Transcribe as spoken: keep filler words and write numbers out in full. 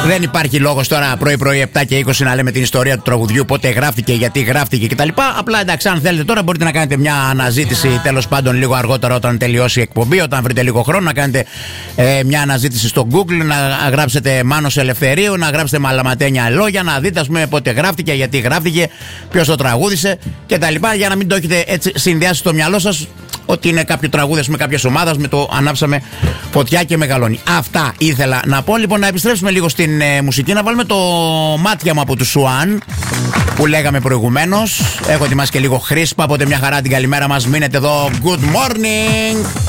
Δεν υπάρχει λόγος τώρα πρωί-πρωί επτά και είκοσι να λέμε την ιστορία του τραγουδιού, πότε γράφτηκε, γιατί γράφτηκε κτλ. Απλά εντάξει, αν θέλετε τώρα μπορείτε να κάνετε μια αναζήτηση τέλος πάντων λίγο αργότερα όταν τελειώσει η εκπομπή, όταν βρείτε λίγο χρόνο, να κάνετε ε, μια αναζήτηση στο Google, να γράψετε Μάνος Ελευθερίου, να γράψετε μαλαματένια λόγια, να δείτε ας πούμε πότε γράφτηκε, γιατί γράφτηκε, ποιος το τραγούδισε κτλ. Για να μην το έχετε έτσι συνδυάσει στο μυαλό σας ότι είναι κάποιο τραγούδι με κάποιες ομάδες, με το ανάψαμε φωτιά και μεγαλώνει. Αυτά ήθελα να πω. Λοιπόν, να επιστρέψουμε λίγο στην ε, μουσική, να βάλουμε το μάτια μου από του Σουάν που λέγαμε προηγουμένως. Έχω ετοιμάσει και λίγο χρήσπα, οπότε μια χαρά την καλημέρα μας. Μείνετε εδώ. Good morning!